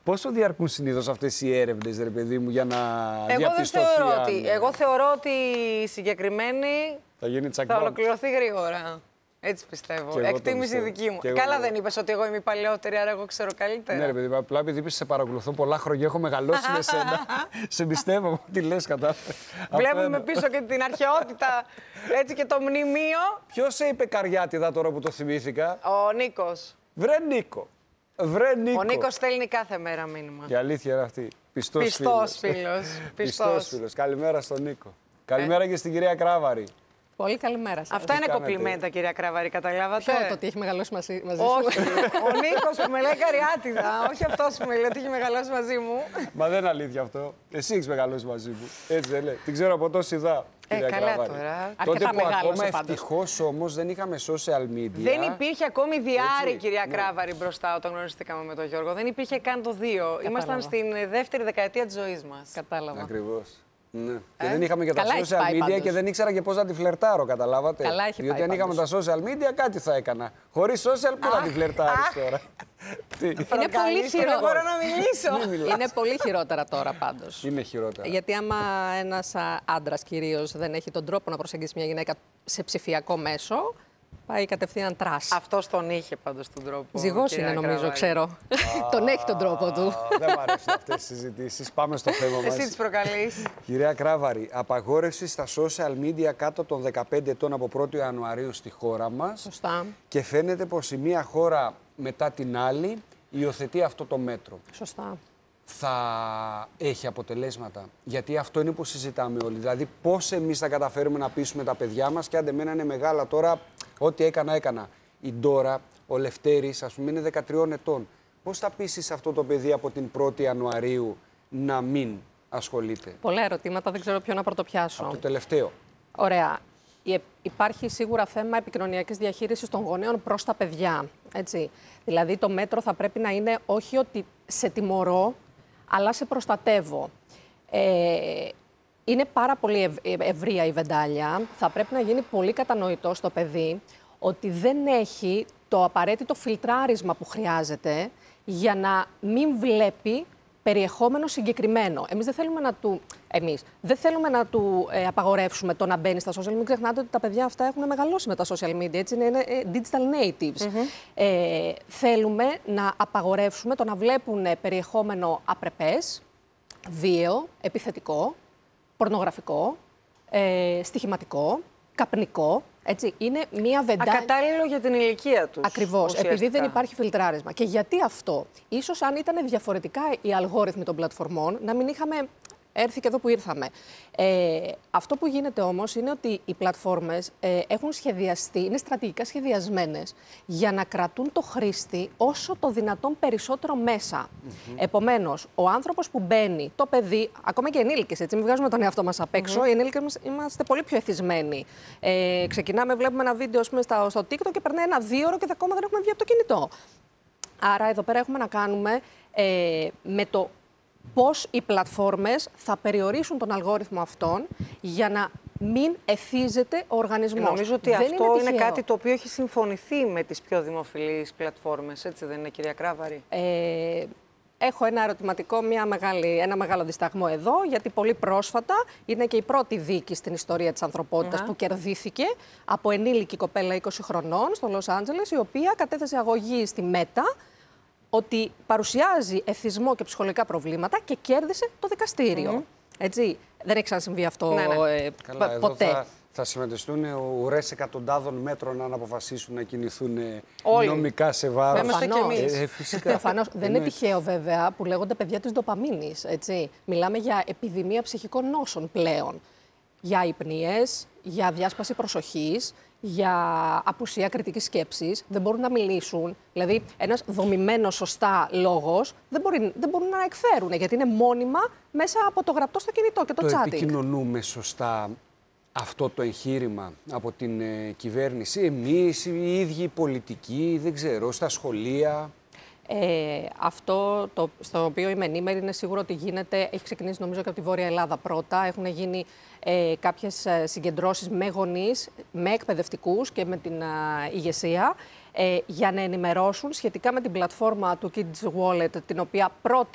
Πόσο διαρκούν συνήθως αυτές οι έρευνες, ρε παιδί μου, για να διαπιστωθεί? Εγώ θεωρώ ότι η συγκεκριμένη θα ολοκληρωθεί γρήγορα. Έτσι πιστεύω. Εκτίμηση δική μου. Καλά δεν είπες ότι εγώ είμαι η παλαιότερη, άρα εγώ ξέρω καλύτερα. Ναι, ρε παιδί, απλά επειδή είπες σε παρακολουθώ πολλά χρόνια, έχω μεγαλώσει με σένα. Σε πιστεύω, τι λες κατάφερε. Βλέπουμε πίσω και την αρχαιότητα, έτσι και το μνημείο. Ποιος σε είπε Καριάτιδα τώρα που το θυμήθηκα? Ο Νίκος. Βρε Νίκο. Ο Νίκος στέλνει κάθε μέρα μήνυμα. Η αλήθεια είναι αυτή. Πιστός φίλος. Καλημέρα στον Νίκο. Καλημέρα και στην κυρία Κράβαρη. Πολύ καλημέρα σας. Αυτά είναι κομπλιμέντα, κυρία Κράβαρη, καταλάβατε? Ποιο, το ότι έχει μεγαλώσει μαζί σου? Όχι, ο Νίκος που με λέει Καριάτιδα, όχι αυτός που με λέει ότι έχει μεγαλώσει μαζί μου. Μα δεν είναι αλήθεια αυτό. Εσύ έχεις μεγαλώσει μαζί μου. Έτσι δεν λέει. Την ξέρω από τόση δά. Καλά τώρα. Τότε που ακόμα ευτυχώς όμως δεν είχαμε social media. Δεν υπήρχε ακόμη διάρρη, κυρία Κράβαρη, μπροστά όταν γνωριστήκαμε με τον Γιώργο. Δεν υπήρχε καν το 2. Ήμασταν στην δεύτερη δεκαετία της ζωής μας. Κατάλαβα. Ακριβώς. Ναι. Και δεν είχαμε και τα social media και δεν ήξερα και πώς να τη φλερτάρω, καταλάβατε. Καλά έχει Διότι αν είχαμε τα social media, κάτι θα έκανα. Χωρίς social, πού να τη φλερτάρεις τώρα? Είναι πολύ χειρότερα. Δεν μπορώ να μιλήσω. Είναι πολύ χειρότερα τώρα πάντως. Είναι χειρότερα. Γιατί άμα ένας άντρας κυρίως δεν έχει τον τρόπο να προσεγγίσει μια γυναίκα σε ψηφιακό μέσο, πάει κατευθείαν τρας. Αυτός τον είχε πάντως τον τρόπο. Ζυγός είναι νομίζω, ξέρω. Τον έχει τον τρόπο του. Δεν μου αρέσουν αυτές οι συζητήσεις. Πάμε στο θέμα μας. Εσύ τις προκαλείς. Κυρία Κράβαρη, απαγόρευση στα social media κάτω των 15 ετών από 1η Ιανουαρίου στη χώρα μας. Σωστά. Και φαίνεται πως η μία χώρα μετά την άλλη υιοθετεί αυτό το μέτρο. Σωστά. Θα έχει αποτελέσματα? Γιατί αυτό είναι που συζητάμε όλοι. Δηλαδή, πώς εμείς θα καταφέρουμε να πείσουμε τα παιδιά μας, και αν μένα είναι μεγάλα τώρα, ό,τι έκανα. Η Ντόρα, ο Λευτέρης, ας πούμε, είναι 13 ετών. Πώς θα πείσεις αυτό το παιδί από την 1η Ιανουαρίου να μην ασχολείται? Πολλά ερωτήματα, δεν ξέρω ποιο να πρωτοπιάσω. Από το τελευταίο. Ωραία. Υπάρχει σίγουρα θέμα επικοινωνιακής διαχείρισης των γονέων προς τα παιδιά. Έτσι. Δηλαδή, το μέτρο θα πρέπει να είναι όχι ότι σε τιμωρώ, αλλά σε προστατεύω. Είναι πάρα πολύ ευρεία η βεντάλια. Θα πρέπει να γίνει πολύ κατανοητό στο παιδί ότι δεν έχει το απαραίτητο φιλτράρισμα που χρειάζεται για να μην βλέπει περιεχόμενο συγκεκριμένο. Εμείς δεν θέλουμε να του απαγορεύσουμε το να μπαίνει στα social. Μην ξεχνάτε ότι τα παιδιά αυτά έχουν μεγαλώσει με τα social media, έτσι, είναι digital natives. Θέλουμε να απαγορεύσουμε το να βλέπουν περιεχόμενο απρεπές, βίαιο, επιθετικό, πορνογραφικό, στοιχηματικό, καπνικό. Έτσι, είναι μία βεντάλια. Ακατάλληλο για την ηλικία τους. Ακριβώς, επειδή δεν υπάρχει φιλτράρισμα. Και γιατί αυτό? Ίσως αν ήταν διαφορετικά οι αλγόριθμοι των πλατφορμών, να μην είχαμε έρθει και εδώ που ήρθαμε. Αυτό που γίνεται όμως είναι ότι οι πλατφόρμες έχουν σχεδιαστεί, είναι στρατηγικά σχεδιασμένες για να κρατούν το χρήστη όσο το δυνατόν περισσότερο μέσα. Επομένως, ο άνθρωπος που μπαίνει, το παιδί, ακόμα και ενήλικες, έτσι, μην βγάζουμε τον εαυτό μας απ' έξω, οι ενήλικες μας είμαστε πολύ πιο εθισμένοι. Ξεκινάμε, βλέπουμε ένα βίντεο στο TikTok και περνάει 1-2 ώρες και ακόμα δεν έχουμε βγει από το κινητό. Άρα, εδώ πέρα έχουμε να κάνουμε με το πώς οι πλατφόρμες θα περιορίσουν τον αλγόριθμο αυτόν για να μην εθίζεται ο οργανισμός. Νομίζω ότι αυτό είναι κάτι το οποίο έχει συμφωνηθεί με τις πιο δημοφιλείς πλατφόρμες, έτσι δεν είναι, κυρία Κράβαρη? Έχω ένα ερωτηματικό, ένα μεγάλο δισταγμό εδώ, γιατί πολύ πρόσφατα είναι και η πρώτη δίκη στην ιστορία της ανθρωπότητας που κερδίθηκε από ενήλικη κοπέλα 20 χρονών στο Λος Άντζελες, η οποία κατέθεσε αγωγή στη Μέτα ότι παρουσιάζει εθισμό και ψυχολογικά προβλήματα και κέρδισε το δικαστήριο. Έτσι, δεν έχει ξανασυμβεί αυτό ποτέ. Εδώ θα συμμετεστούν ουρές εκατοντάδων μέτρων αν αποφασίσουν να κινηθούν νομικά σε βάρος. Προφανώς. Δεν είναι τυχαίο βέβαια που λέγονται παιδιά της ντοπαμίνης. Έτσι. Μιλάμε για επιδημία ψυχικών νόσων πλέον. Για υπνίες, για διάσπαση προσοχής, για απουσία κριτικής σκέψης, δεν μπορούν να μιλήσουν. Δηλαδή, ένας δομημένος σωστά λόγος δεν μπορούν να εκφέρουν, γιατί είναι μόνιμα μέσα από το γραπτό στο κινητό και το chatting. Το επικοινωνούμε σωστά αυτό το εγχείρημα από την κυβέρνηση, εμείς, οι ίδιοι οι πολιτικοί, δεν ξέρω, στα σχολεία? Αυτό στο οποίο είμαι ενήμερη είναι σίγουρο ότι γίνεται, έχει ξεκινήσει νομίζω και από τη Βόρεια Ελλάδα πρώτα. Έχουν γίνει κάποιες συγκεντρώσεις με γονείς, με εκπαιδευτικούς και με την ηγεσία για να ενημερώσουν σχετικά με την πλατφόρμα του Kids Wallet, την οποία πρώτη